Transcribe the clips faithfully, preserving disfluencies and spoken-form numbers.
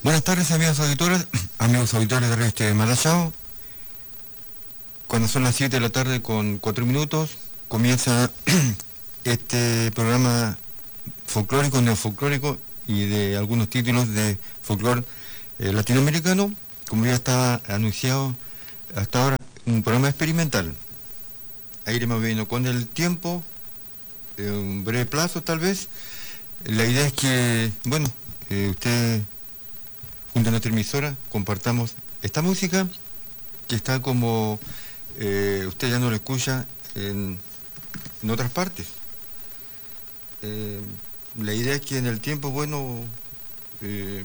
Buenas tardes, amigos auditores, amigos auditores de Revista Marachao. Cuando son las siete de la tarde con cuatro minutos, comienza este programa folclórico, neofolclórico y de algunos títulos de folclore eh, latinoamericano, como ya estaba anunciado hasta ahora, un programa experimental. Ahí iremos viendo con el tiempo, en eh, un breve plazo tal vez. La idea es que, bueno, eh, usted, junto a nuestra emisora, compartamos esta música que está como eh, usted ya no lo escucha en, en otras partes. Eh, la idea es que en el tiempo, bueno, eh,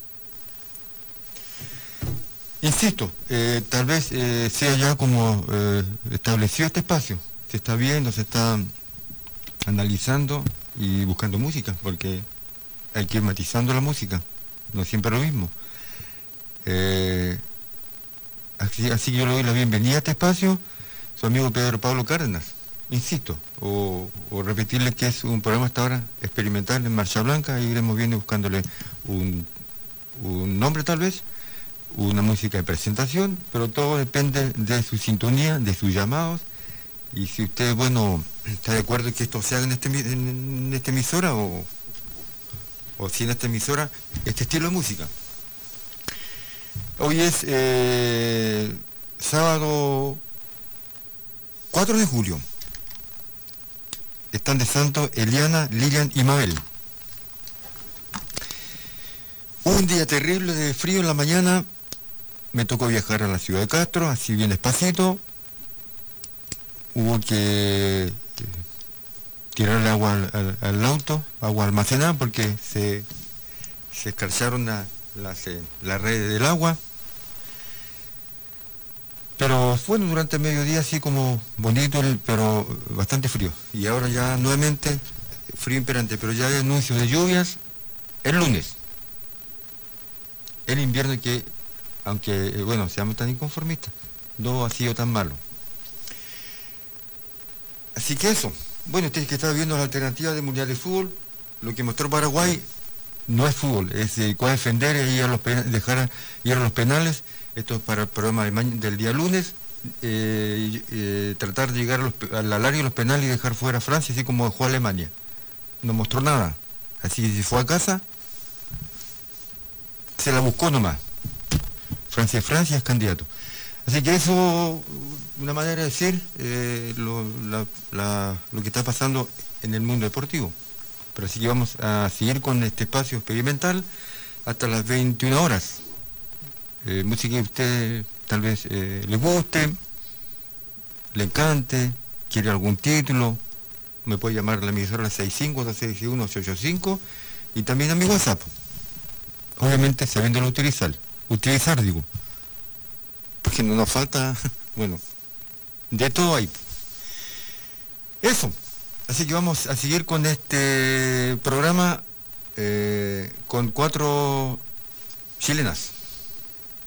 insisto, eh, tal vez eh, sea ya como eh, establecido este espacio. Se está viendo, se está analizando y buscando música, porque hay que ir matizando la música, no siempre lo mismo. Eh, así, así que yo le doy la bienvenida a este espacio, su amigo Pedro Pablo Cárdenas, insisto, o, o repetirle que es un programa hasta ahora experimental en Marcha Blanca, y iremos viendo buscándole un, un nombre tal vez, una música de presentación, pero todo depende de su sintonía, de sus llamados, y si usted, bueno, está de acuerdo que esto se haga en, este, en, en esta emisora, o, o si en esta emisora, este estilo de música. Hoy es eh, sábado cuatro de julio. Están de santo Eliana, Lilian y Mabel. Un día terrible de frío en la mañana. Me tocó viajar a la ciudad de Castro, así bien despacito. Hubo que eh, tirar agua al, al, al auto, agua almacenada, porque se, se escarcharon la, las, eh, las redes del agua. Pero bueno, durante el mediodía así como bonito, pero bastante frío. Y ahora ya nuevamente frío imperante, pero ya hay anuncios de lluvias el lunes. El invierno que, aunque, bueno, seamos tan inconformistas, no ha sido tan malo. Así que eso. Bueno, ustedes que están viendo la alternativa del Mundial de Fútbol, lo que mostró Paraguay no es fútbol, es eh, cuál defender y ir a los penales, dejar ir a los penales. Esto es para el programa de del día lunes, eh, eh, tratar de llegar a, los, a la larga de los penales y dejar fuera a Francia, así como dejó a Alemania. No mostró nada, así que si fue a casa, se la buscó nomás. Francia, Francia es candidato. Así que eso, una manera de decir eh, lo, la, la, lo que está pasando en el mundo deportivo. Pero así que vamos a seguir con este espacio experimental hasta las veintiuna horas. Eh, música que a usted tal vez eh, le guste, le encante, quiere algún título, me puede llamar a la emisora seis cinco dos seis uno ocho ocho cinco y también a mi WhatsApp. Obviamente sabiéndolo utilizar, utilizar digo, porque no nos falta, bueno, de todo ahí. Eso, así que vamos a seguir con este programa eh, con cuatro chilenas.